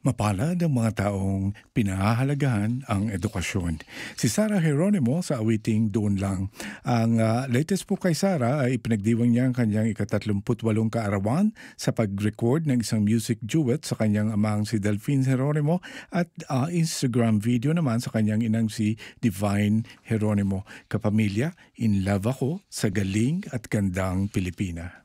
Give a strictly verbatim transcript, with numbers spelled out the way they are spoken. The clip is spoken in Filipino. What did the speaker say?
Mapalad ang mga taong pinahahalagahan ang edukasyon. Si Sarah Geronimo sa awiting Doon Lang. Ang ah, latest po kay Sarah ay ipinagdiwang niya ang kanyang ikatatlumput walong kaarawan sa pag-record ng isang music duet sa kanyang amang si Delphine Geronimo at ah, Instagram video naman sa kanyang inang si Divine Geronimo. Kapamilya, in love ako sa galing at gandang Pilipina.